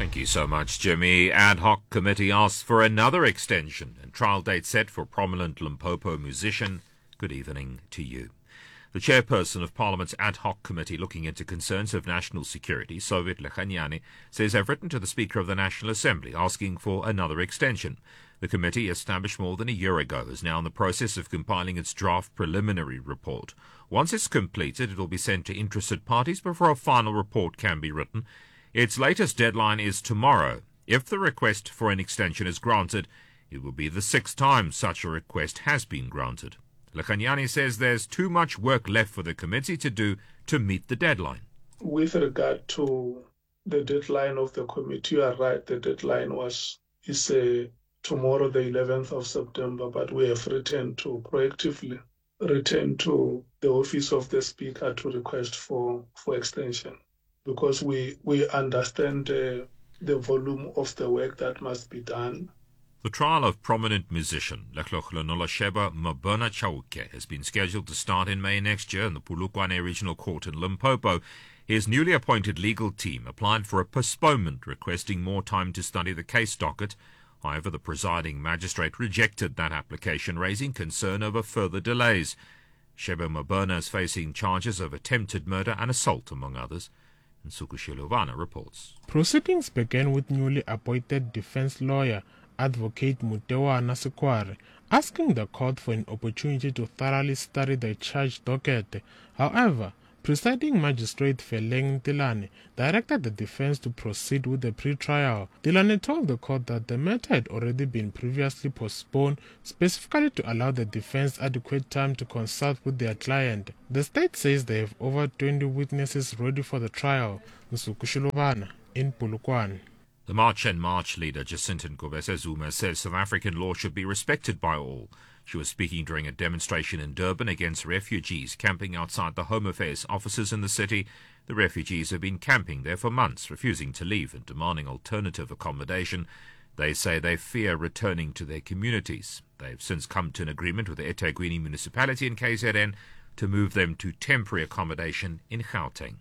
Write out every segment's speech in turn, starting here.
Thank you so much, Jimmy. Ad hoc committee asks for another extension and trial date set for prominent Limpopo musician. Good evening to you. The chairperson of Parliament's ad hoc committee looking into concerns of national security, Soviet Lechanyani, says they've written to the Speaker of the National Assembly asking for another extension. The committee, established more than a year ago, is now in the process of compiling its draft preliminary report. Once it's completed, it will be sent to interested parties before a final report can be written. Its latest deadline is tomorrow. If the request for an extension is granted, it will be the sixth time such a request has been granted. Lechanyani says there's too much work left for the committee to do to meet the deadline. With regard to the deadline of the committee, you are right, the deadline is tomorrow, the 11th of September, but we have proactively written to the office of the Speaker to request for extension, because we understand the volume of the work that must be done. The trial of prominent musician Lekgolo Nolasheba Mabona Chauke has been scheduled to start in May next year in the Polokwane Regional Court in Limpopo. His newly appointed legal team applied for a postponement, requesting more time to study the case docket. However, the presiding magistrate rejected that application, raising concern over further delays. Sheba Mabona is facing charges of attempted murder and assault, among others. Nsuku Shilovana reports. Proceedings began with newly appointed defense lawyer Advocate Mutewa Nasikware asking the court for an opportunity to thoroughly study the charge docket. However, presiding magistrate Feleng Tilane directed the defense to proceed with the pre-trial. Tilane told the court that the matter had already been previously postponed, specifically to allow the defense adequate time to consult with their client. The state says they have over 20 witnesses ready for the trial. Nsukushilovana in Polokwane. The March and March leader Jacinta Nkobese Zuma says South African law should be respected by all. She was speaking during a demonstration in Durban against refugees camping outside the Home Affairs offices in the city. The refugees have been camping there for months, refusing to leave and demanding alternative accommodation. They say they fear returning to their communities. They've since come to an agreement with the eThekwini municipality in KZN to move them to temporary accommodation in Gauteng.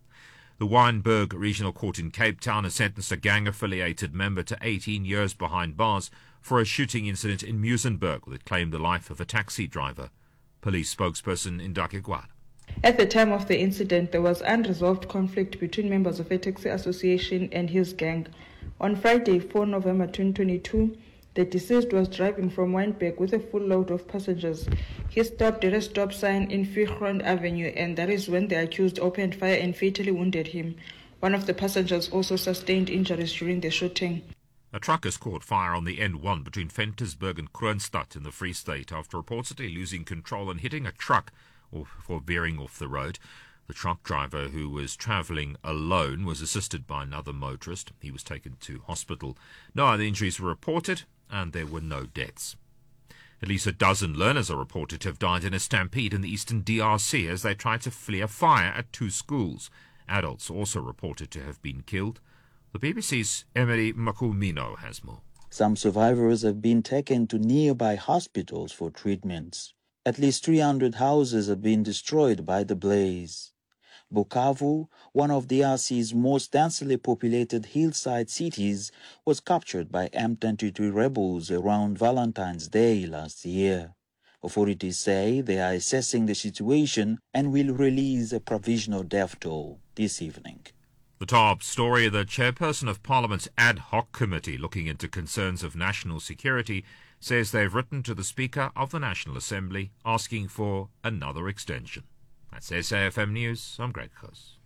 The Wynberg Regional Court in Cape Town has sentenced a gang-affiliated member to 18 years behind bars for a shooting incident in Muizenberg that claimed the life of a taxi driver. Police spokesperson Indaki Gwala. At the time of the incident, there was unresolved conflict between members of a taxi association and his gang. On Friday, 4 November 2022, the deceased was driving from Wynberg with a full load of passengers. He stopped at a stop sign in Vuurgrond Avenue, and that is when the accused opened fire and fatally wounded him. One of the passengers also sustained injuries during the shooting. A truck has caught fire on the N1 between Ventersburg and Kroonstad in the Free State after reportedly losing control and hitting a truck for veering off the road. The truck driver, who was travelling alone, was assisted by another motorist. He was taken to hospital. No other injuries were reported, and there were no deaths. At least a dozen learners are reported to have died in a stampede in the eastern DRC as they tried to flee a fire at two schools. Adults also reported to have been killed. The BBC's Emily Makulmino has more. Some survivors have been taken to nearby hospitals for treatments. At least 300 houses have been destroyed by the blaze. Bukavu, one of DRC's most densely populated hillside cities, was captured by M23 rebels around Valentine's Day last year. Authorities say they are assessing the situation and will release a provisional death toll this evening. The top story, the chairperson of Parliament's ad hoc committee looking into concerns of national security says they've written to the Speaker of the National Assembly asking for another extension. That's SAFM News. I'm Greg Kos.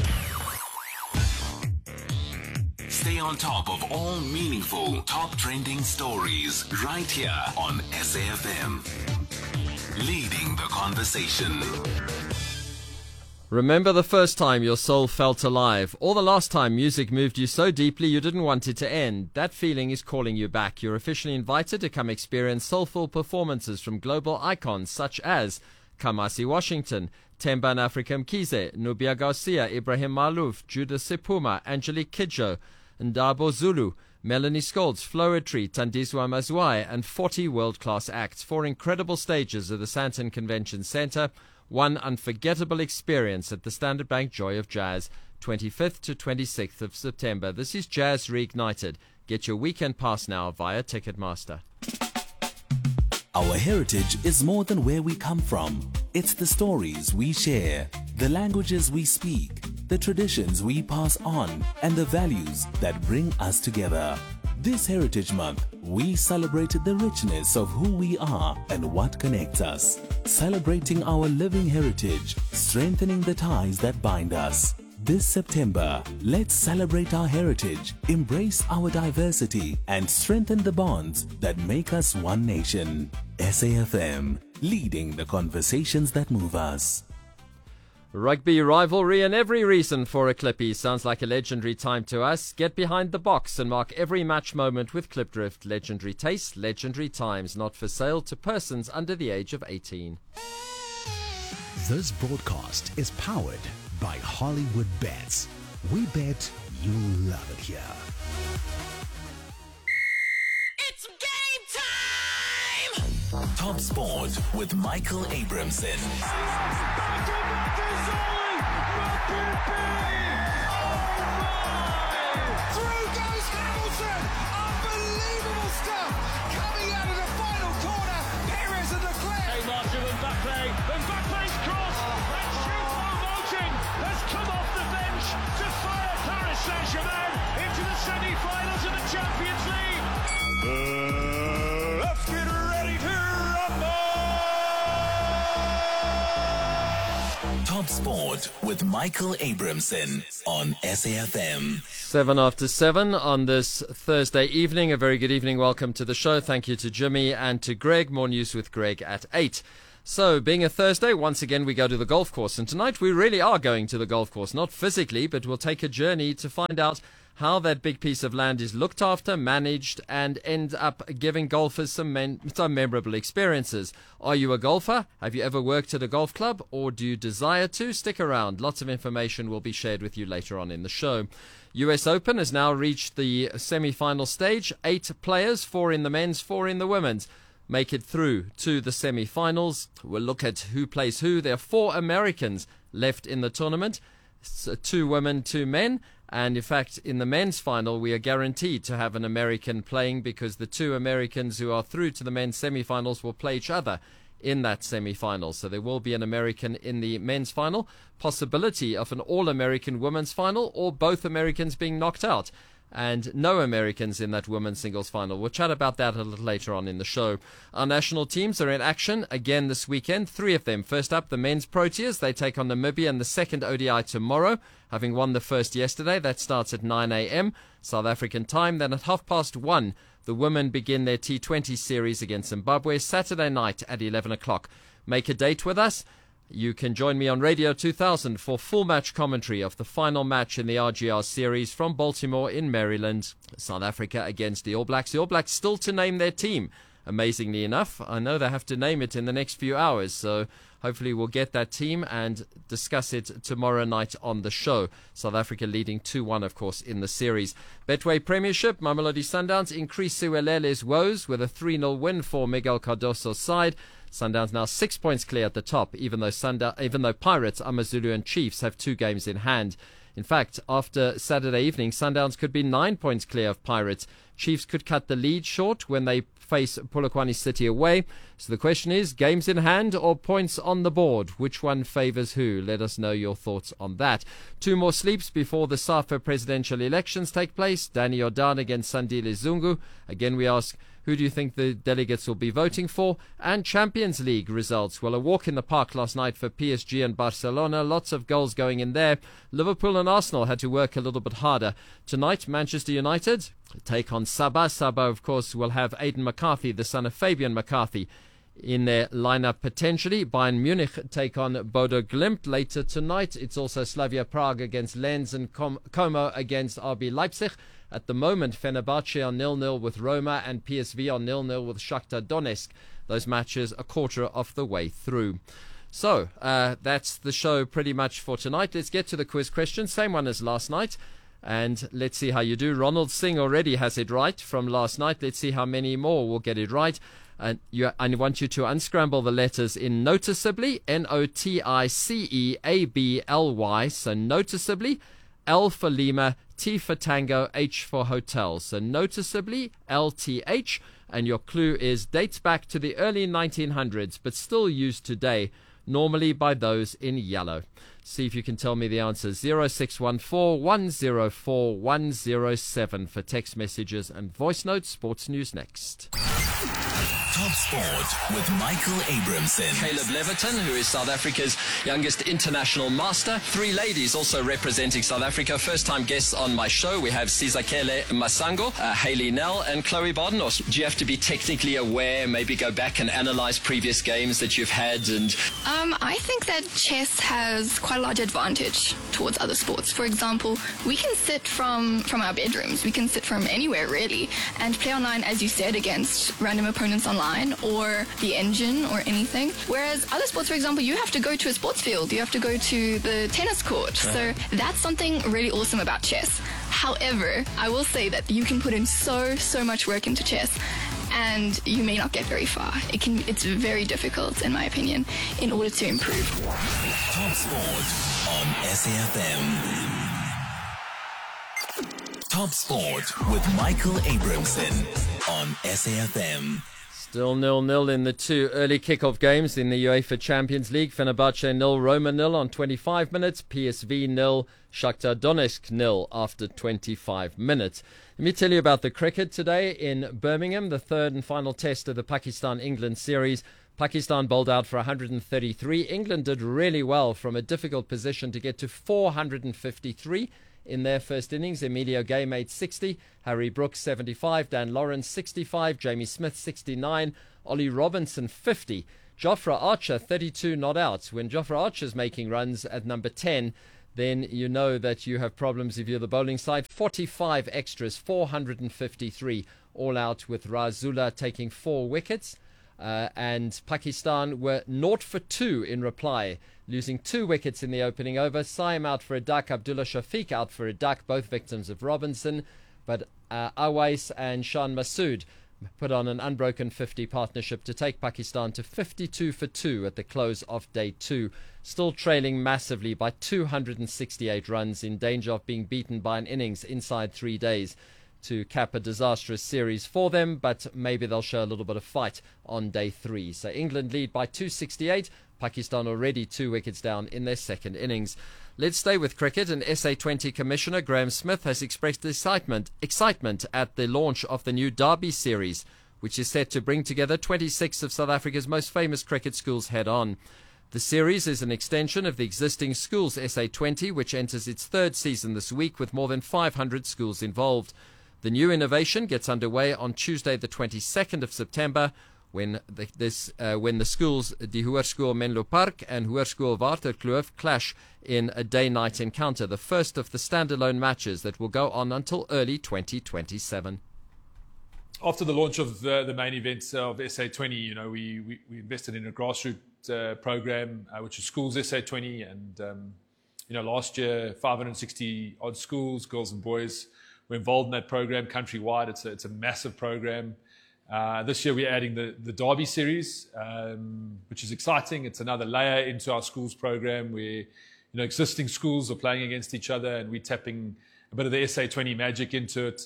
Stay on top of all meaningful, top trending stories right here on SAFM. Leading the conversation. Remember the first time your soul felt alive, or the last time music moved you so deeply you didn't want it to end. That feeling is calling you back. You're officially invited to come experience soulful performances from global icons such as Kamasi Washington, Themba Nafrika Mkhize, Nubia Garcia, Ibrahim Malouf, Judas Sepuma, Angelique Kidjo, Ndabo Zulu, Melanie Scholz, Flowetry, Tandiswa Mazwai, and 40 world-class acts. 4 incredible stages of the Sandton Convention Centre, one unforgettable experience at the Standard Bank Joy of Jazz. 25th to 26th of September. This is Jazz Reignited. Get your weekend pass now via Ticketmaster. Our heritage is more than where we come from. It's the stories we share, the languages we speak, the traditions we pass on, and the values that bring us together. This Heritage Month, we celebrated the richness of who we are and what connects us. Celebrating our living heritage, strengthening the ties that bind us. This September, let's celebrate our heritage, embrace our diversity, and strengthen the bonds that make us one nation. SAFM, leading the conversations that move us. Rugby rivalry and every reason for a Clippy sounds like a legendary time to us. Get behind the box and mark every match moment with Klipdrift. Legendary taste, legendary times, not for sale to persons under the age of 18. This broadcast is powered by Hollywood Bets. We bet you'll love it here. It's game time! Top Sport with Michael Abramson. Through goes Hamilton! Unbelievable stuff! Coming out of the final corner, Perez and Leclerc. Hey, Marshall and Mbappe's cross, and Choupo-Moting has come off the bench to fire Paris Saint-Germain into the semi-finals of the Champions League. Let's get ready to rumble! Top Sport with Michael Abramson on SAFM. 7:07 on this Thursday evening. A very good evening. Welcome to the show. Thank you to Jimmy and to Greg. More news with Greg at 8. So, being a Thursday, once again we go to the golf course. And tonight we really are going to the golf course. Not physically, but we'll take a journey to find out how that big piece of land is looked after, managed, and end up giving golfers some memorable experiences. Are you a golfer? Have you ever worked at a golf club? Or do you desire to? Stick around. Lots of information will be shared with you later on in the show. US Open has now reached the semi-final stage. 8 players, 4 in the men's, 4 in the women's, make it through to the semi-finals. We'll look at who plays who. There are 4 Americans left in the tournament. 2 women, 2 men. And in fact, in the men's final, we are guaranteed to have an American playing because the 2 Americans who are through to the men's semi-finals will play each other in that semi-final. So there will be an American in the men's final, possibility of an all-American women's final, or both Americans being knocked out, and no Americans in that women's singles final. We'll chat about that a little later on in the show. Our national teams are in action again this weekend, 3 of them. First up, the men's Proteas. They take on Namibia in the second ODI tomorrow, having won the first yesterday. That starts at 9 a.m. South African time. Then at 1:30, the women begin their T20 series against Zimbabwe Saturday night at 11 o'clock. Make a date with us. You can join me on Radio 2000 for full match commentary of the final match in the RGR series from Baltimore in Maryland. South Africa against the All Blacks. The All Blacks still to name their team, amazingly enough. I know they have to name it in the next few hours, so hopefully we'll get that team and discuss it tomorrow night on the show. South Africa leading 2-1, of course, in the series. Betway Premiership, Mamelodi Sundowns increase Siwelele's woes with a 3-0 win for Miguel Cardoso's side. Sundowns now 6 points clear at the top, even though Pirates, AmaZulu and Chiefs have 2 games in hand. In fact, after Saturday evening, Sundowns could be 9 points clear of Pirates. Chiefs could cut the lead short when they face Polokwane City away. So the question is, games in hand or points on the board? Which one favours who? Let us know your thoughts on that. 2 more sleeps before the SAFA presidential elections take place. Danny Jordan against Sandile Zungu. Again, we ask, who do you think the delegates will be voting for? And Champions League results. Well, a walk in the park last night for PSG and Barcelona. Lots of goals going in there. Liverpool and Arsenal had to work a little bit harder. Tonight, Manchester United take on Sabah. Sabah, of course, will have Aidan McCarthy, the son of Fabian McCarthy, in their lineup potentially. Bayern Munich take on Bodo Glimt later tonight. It's also Slavia Prague against Lens and Como against RB Leipzig. At the moment, Fenerbahce are 0-0 with Roma and PSV are 0-0 with Shakhtar Donetsk. Those matches a quarter of the way through. So, that's the show pretty much for tonight. Let's get to the quiz question. Same one as last night. And let's see how you do. Ronald Singh already has it right from last night. Let's see how many more will get it right. And I want you to unscramble the letters in noticeably, Noticeably, so noticeably, L for Lima, T for Tango, H for Hotel. So noticeably LTH, and your clue is dates back to the early 1900s, but still used today, normally by those in yellow. See if you can tell me the answer. 0614 104 107 for text messages and voice notes. Sports news next. Top Sport with Michael Abramson. Caleb Leverton, who is South Africa's youngest international master. 3 ladies also representing South Africa. First-time guests on my show. We have Sizakele Masango, Hayley Nell, and Chloe Bardenos. Do you have to be technically aware, maybe go back and analyze previous games that you've had? And I think that chess has quite a large advantage towards other sports. For example, we can sit from our bedrooms. We can sit from anywhere, really, and play online, as you said, against random opponents online or the engine or anything. Whereas other sports, for example, you have to go to a sports field. You have to go to the tennis court. So that's something really awesome about chess. However, I will say that you can put in so much work into chess, and you may not get very far. It's very difficult, in my opinion, in order to improve. Top Sport on SAFM. Top Sport with Michael Abramson on SAFM. Still 0-0 in the 2 early kick-off games in the UEFA Champions League. Fenerbahce 0, Roma 0 on 25 minutes. PSV 0, Shakhtar Donetsk 0 after 25 minutes. Let me tell you about the cricket today in Birmingham, the third and final test of the Pakistan-England series. Pakistan bowled out for 133. England did really well from a difficult position to get to 453. In their first innings, Emilio Gay made 60, Harry Brooks 75, Dan Lawrence 65, Jamie Smith 69, Ollie Robinson 50, Jofra Archer 32 not out. When Jofra Archer's making runs at number 10, then you know that you have problems if you're the bowling side. 45 extras, 453 all out, with Razullah taking 4 wickets. And Pakistan were 0 for 2 in reply, losing 2 wickets in the opening over. Saim out for a duck, Abdullah Shafiq out for a duck, both victims of Robinson. But Awais and Shan Masood put on an unbroken 50 partnership to take Pakistan to 52 for 2 at the close of day 2, still trailing massively by 268 runs, in danger of being beaten by an innings inside 3 days to cap a disastrous series for them, but maybe they'll show a little bit of fight on day 3. So England lead by 268, Pakistan already 2 wickets down in their second innings. Let's stay with cricket, and SA20 Commissioner Graham Smith has expressed excitement at the launch of the new Derby series, which is set to bring together 26 of South Africa's most famous cricket schools head-on. The series is an extension of the existing Schools SA20, which enters its 3rd season this week with more than 500 schools involved. The new innovation gets underway on Tuesday, the 22nd of September, when the schools Die Hoërskool Menlo Park and Hoërskool Waterkloof clash in a day-night encounter, the first of the standalone matches that will go on until early 2027. After the launch of the main events of SA20, we invested in a grassroots program, which is Schools SA20, and last year 560 odd schools, girls and boys, were involved in that program countrywide. It's a massive program. This year we're adding the Derby series, which is exciting. It's another layer into our schools program where existing schools are playing against each other, and we're tapping a bit of the SA20 magic into it.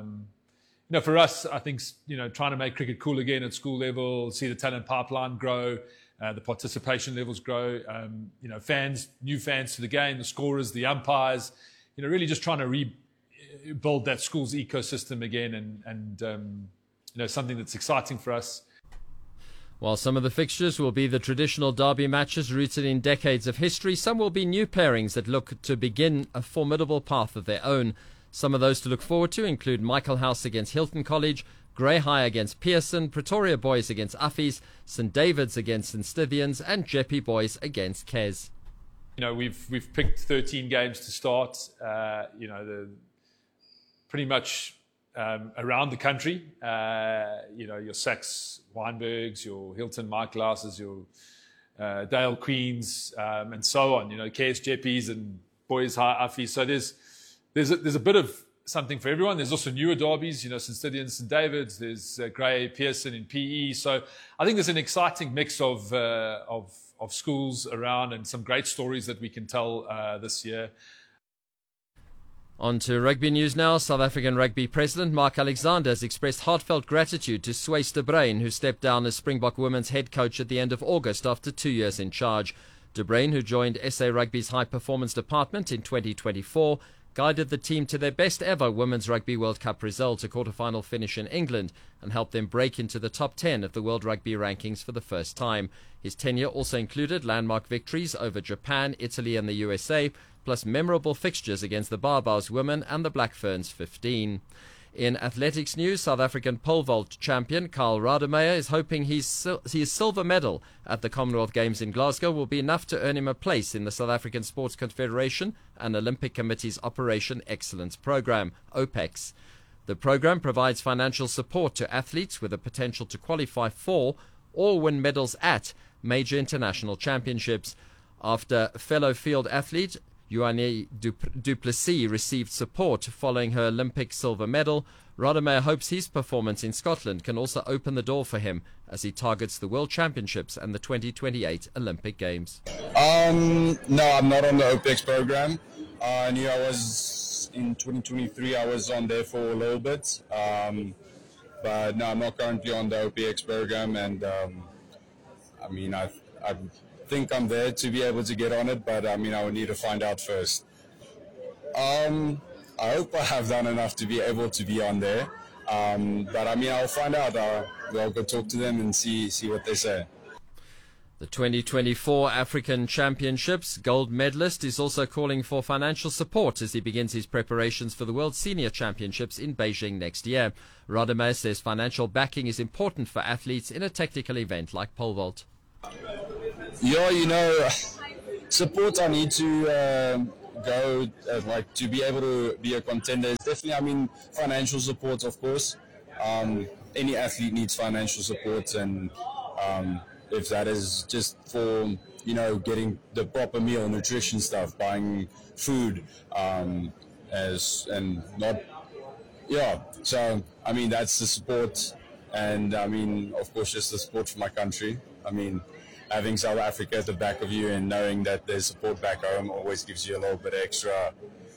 For us, I think trying to make cricket cool again at school level, see the talent pipeline grow, the participation levels grow. Fans, new fans to the game, the scorers, the umpires. Really just trying to rebuild that school's ecosystem again, and something that's exciting for us. While some of the fixtures will be the traditional derby matches rooted in decades of history, some will be new pairings that look to begin a formidable path of their own. Some of those to look forward to include Michael House against Hilton College, Grey High against Pearson, Pretoria Boys against Affys, St David's against St Stithians, and Jeppe Boys against Kes. We've picked 13 games to start. Pretty much around the country, your Sachs Weinbergs, your Hilton Michael Houses, your Dale Queens, and so on. Kes, Jeppes, and Boys High Affys. So there's a bit of something for everyone. There's also newer derbies, St Stithians, St David's. There's Grey, Pearson in PE. So I think there's an exciting mix of schools around, and some great stories that we can tell this year. On to rugby news now. South African Rugby President Mark Alexander has expressed heartfelt gratitude to Swys de Bruin, who stepped down as Springbok women's head coach at the end of August after 2 years in charge. De Bruin, who joined SA Rugby's high performance department in 2024, guided the team to their best ever Women's Rugby World Cup result, a quarter-final finish in England, and helped them break into the top 10 of the World Rugby rankings for the first time. His tenure also included landmark victories over Japan, Italy and the USA, plus memorable fixtures against the Barbars women and the Black Ferns 15. In athletics news, South African pole vault champion Kyle Rademacher is hoping his silver medal at the Commonwealth Games in Glasgow will be enough to earn him a place in the South African Sports Confederation and Olympic Committee's Operation Excellence Programme, OPEX. The programme provides financial support to athletes with the potential to qualify for or win medals at major international championships. After fellow field athlete Ioane du Plessis received support following her Olympic silver medal, Rademacher hopes his performance in Scotland can also open the door for him as he targets the World Championships and the 2028 Olympic Games. No, I'm not on the OPEX program. I knew I was in 2023. I was on there for a little bit, but no, I'm not currently on the OPX program. And I think I'm there to be able to get on it, but I would need to find out first. I hope I have done enough to be able to be on there, but I'll find out. I'll go talk to them and see what they say. The 2024 African Championships gold medalist is also calling for financial support as he begins his preparations for the World Senior Championships in Beijing next year. Rademacher says financial backing is important for athletes in a technical event like pole vault. Yeah, support I need to go, to be able to be a contender. Definitely, financial support, of course. Any athlete needs financial support, and if that is just for, getting the proper meal, nutrition stuff, buying food, so, that's the support, and, of course, just the support for my country. Having South Africa at the back of you and knowing that there's support back home always gives you a little bit extra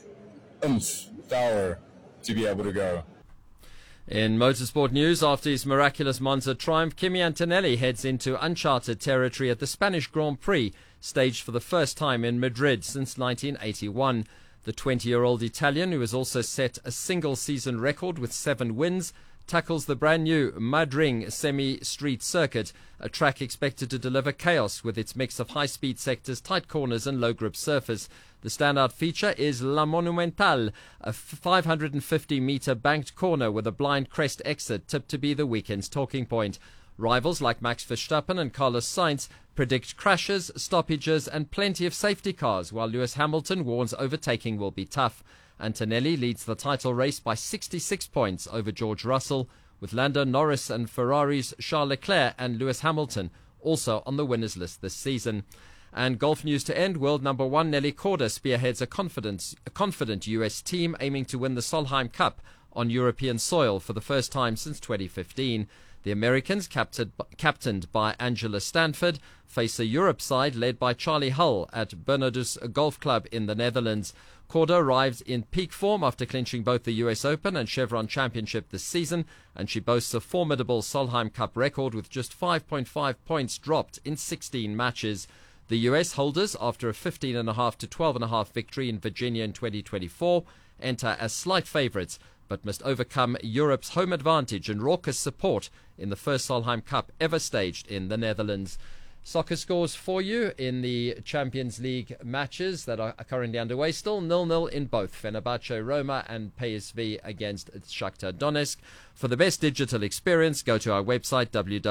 power to be able to go. In motorsport news, after his miraculous Monza triumph, Kimi Antonelli heads into uncharted territory at the Spanish Grand Prix, staged for the first time in Madrid since 1981. The 20-year-old Italian, who has also set a single-season record with 7 wins, tackles the brand new Madrid semi-street circuit, a track expected to deliver chaos with its mix of high-speed sectors, tight corners and low-grip surface. The standout feature is La Monumental, a 550-meter banked corner with a blind crest exit tipped to be the weekend's talking point. Rivals like Max Verstappen and Carlos Sainz predict crashes, stoppages and plenty of safety cars, while Lewis Hamilton warns overtaking will be tough. Antonelli leads the title race by 66 points over George Russell, with Lando Norris and Ferrari's Charles Leclerc and Lewis Hamilton also on the winners list this season. And golf news to end, world number 1 Nelly Korda spearheads a confident US team aiming to win the Solheim Cup on European soil for the first time since 2015. The Americans, captained by Angela Stanford, face a Europe side led by Charlie Hull at Bernardus Golf Club in the Netherlands. Korda arrives in peak form after clinching both the US Open and Chevron Championship this season, and she boasts a formidable Solheim Cup record with just 5.5 points dropped in 16 matches. The US holders, after a 15.5 to 12.5 victory in Virginia in 2024, enter as slight favourites, but must overcome Europe's home advantage and raucous support in the first Solheim Cup ever staged in the Netherlands. Soccer scores for you in the Champions League matches that are currently underway. Still 0-0 in both Fenerbahce Roma and PSV against Shakhtar Donetsk. For the best digital experience, go to our website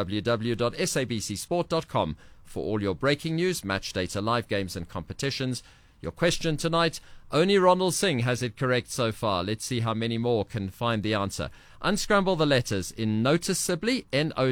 www.sabcsport.com for all your breaking news, match data, live games and competitions. Your question tonight, only Ronald Singh has it correct so far. Let's see how many more can find the answer. Unscramble the letters in noticeably,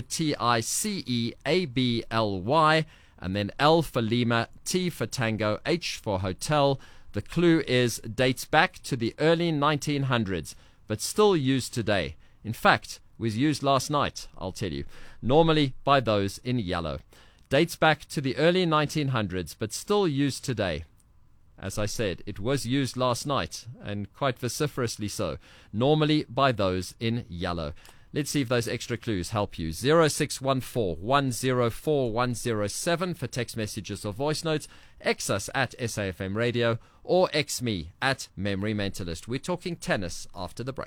Noticeably, and then L for Lima, T for Tango, H for Hotel. The clue is dates back to the early 1900s, but still used today. In fact, was used last night, I'll tell you. Normally by those in yellow. Dates back to the early 1900s, but still used today. As I said, it was used last night, and quite vociferously so, normally by those in yellow. Let's see if those extra clues help you. 0614 104 107 for text messages or voice notes. X us at SAFM Radio or X me at Memory Mentalist. We're talking tennis after the break.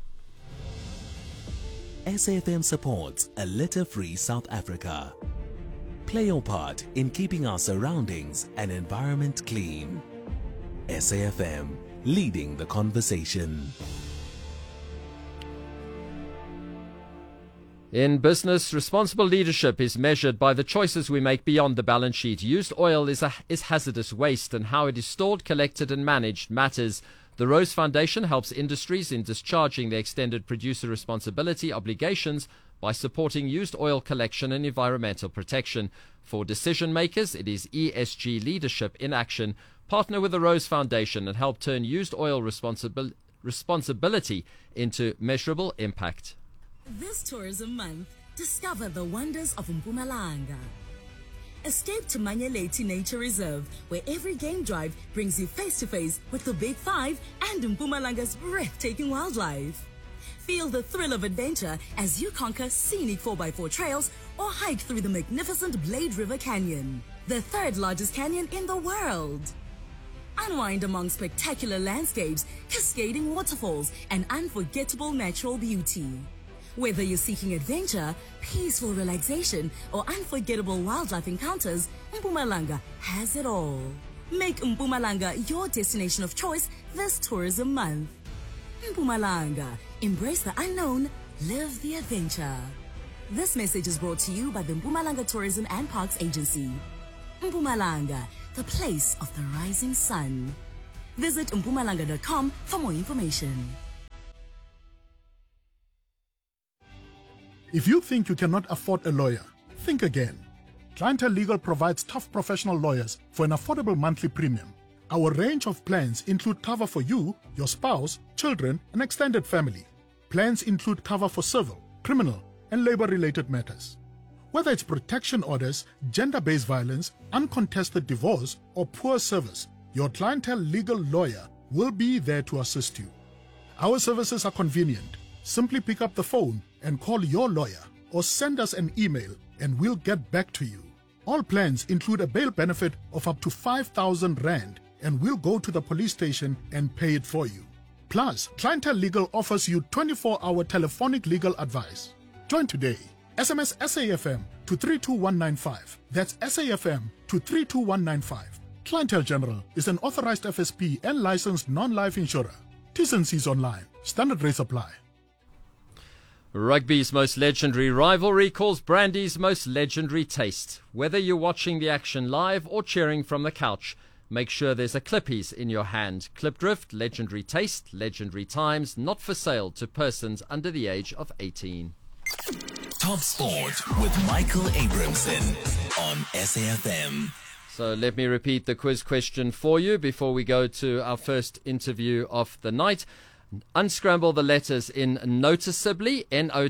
SAFM supports a litter-free South Africa. Play your part in keeping our surroundings and environment clean. SAFM, leading the conversation. In business, responsible leadership is measured by the choices we make beyond the balance sheet. Used oil is hazardous waste, and how it is stored, collected and managed matters. The Rose Foundation helps industries in discharging their extended producer responsibility obligations by supporting used oil collection and environmental protection. For decision makers, it is ESG leadership in action. Partner with the Rose Foundation and help turn used oil responsibility into measurable impact. This Tourism Month, discover the wonders of Mpumalanga. Escape to Manyeleti Nature Reserve, where every game drive brings you face-to-face with the Big Five and Mpumalanga's breathtaking wildlife. Feel the thrill of adventure as you conquer scenic 4x4 trails or hike through the magnificent Blade River Canyon, the third largest canyon in the world. Unwind among spectacular landscapes, cascading waterfalls, and unforgettable natural beauty. Whether you're seeking adventure, peaceful relaxation, or unforgettable wildlife encounters, Mpumalanga has it all. Make Mpumalanga your destination of choice this tourism month. Mpumalanga, embrace the unknown, live the adventure. This message is brought to you by the Mpumalanga Tourism and Parks Agency. Mpumalanga, the place of the rising sun. Visit mpumalanga.com for more information. If you think you cannot afford a lawyer, think again. Clientele Legal provides tough professional lawyers for an affordable monthly premium. Our range of plans include cover for you, your spouse, children, and extended family. Plans include cover for civil, criminal, and labor-related matters. Whether it's protection orders, gender-based violence, uncontested divorce, or poor service, your Clientele Legal lawyer will be there to assist you. Our services are convenient. Simply pick up the phone and call your lawyer or send us an email and we'll get back to you. All plans include a bail benefit of up to 5,000 Rand and we'll go to the police station and pay it for you. Plus, Clientele Legal offers you 24-hour telephonic legal advice. Join today. SMS SAFM to 32195. That's SAFM to 32195. Clientele General is an authorized FSP and licensed non-life insurer. T's and C's online. Standard rates apply. Rugby's most legendary rivalry calls brandy's most legendary taste. Whether you're watching the action live or cheering from the couch, make sure there's a Clippies in your hand. Klipdrift, legendary taste, legendary times, not for sale to persons under the age of 18. Top Sport with Michael Abramson on SAFM. So let me repeat the quiz question for you before we go to our first interview of the night. Unscramble the letters in noticeably,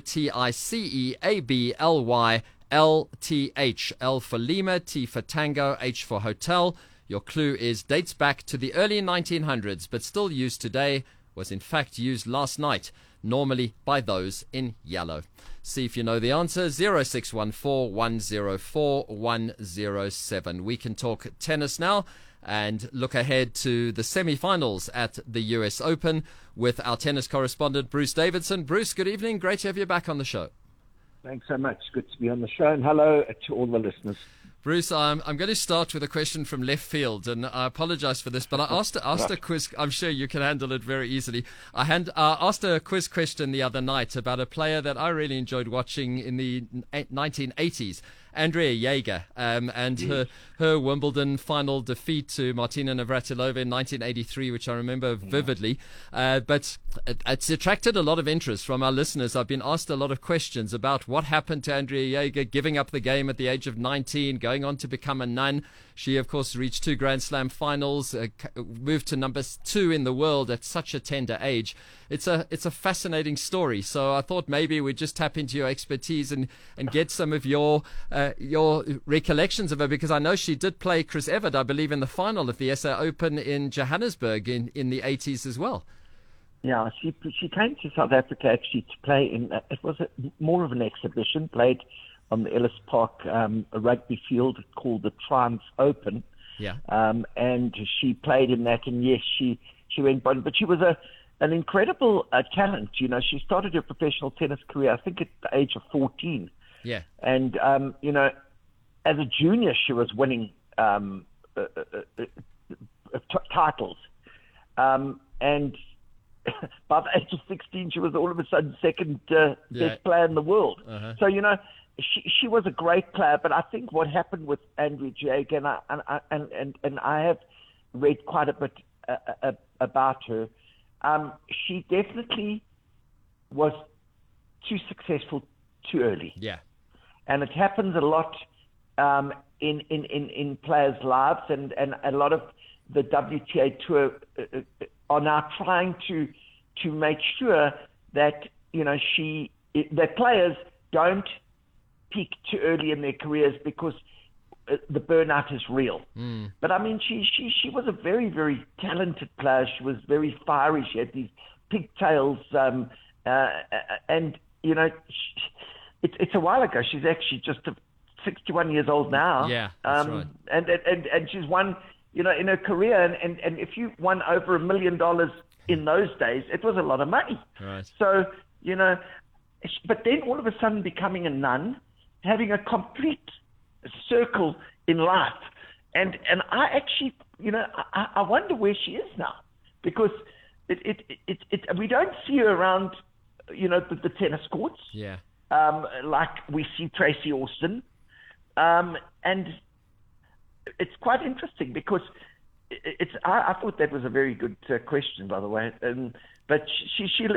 Noticeably, LTH, L for Lima, T for Tango, H for Hotel. Your clue is dates back to the early 1900s, but still used today, was in fact used last night, normally by those in yellow. See if you know the answer, 0614 104 107. We can talk tennis now and look ahead to the semi-finals at the US Open with our tennis correspondent, Bruce Davidson. Bruce, good evening. Great to have you back on the show. Thanks so much. Good to be on the show, and hello to all the listeners. Bruce, I'm going to start with a question from left field, and I apologize for this, but I asked a quiz. I'm sure you can handle it very easily. I asked a quiz question the other night about a player that I really enjoyed watching in the 1980s, Andrea Jaeger, and her Wimbledon final defeat to Martina Navratilova in 1983, which I remember vividly. But it's attracted a lot of interest from our listeners. I've been asked a lot of questions about what happened to Andrea Jaeger, giving up the game at the age of 19, going on to become a nun. She, of course, reached 2 Grand Slam finals, moved to number 2 in the world at such a tender age. It's a fascinating story. So I thought maybe we'd just tap into your expertise and get some of your recollections of her, because I know she did play Chris Evert, I believe, in the final of the SA Open in Johannesburg in the 80s as well. Yeah, she came to South Africa actually to play in. It was more of an exhibition, played on the Ellis Park a rugby field called the Triumph Open. Yeah. And she played in that, and yes, she went on. But she was an incredible talent. You know, she started her professional tennis career, I think, at the age of 14. Yeah. And you know, as a junior, she was winning titles, and by the age of 16, she was all of a sudden second best player in the world. Uh-huh. So, you know, she was a great player. But I think what happened with Andrea Jaeger, and I have read quite a bit about her, she definitely was too successful too early. Yeah. And it happens a lot in players' lives, and a lot of the WTA Tour are now trying to make sure that, you know, that players don't peak too early in their careers, because the burnout is real. But I mean, she was a very, very talented player. She was very fiery. She had these pigtails, and you know, it's a while ago. She's actually just 61 years old now. Yeah, that's right. And she's won, you know, in her career, and if you won over $1 million in those days, it was a lot of money. Right. So, you know, but then all of a sudden becoming a nun, having a complete circle in life, and I actually, you know, I wonder where she is now, because we don't see her around, you know, the tennis courts. Yeah. Like we see Tracy Austin, and it's quite interesting, because I thought that was a very good question, by the way. But she